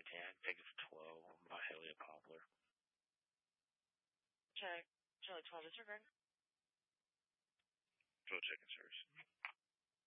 10, take it for 12 on my Helio Poplar. Check. Charlie 12 disregard. 12 checking service.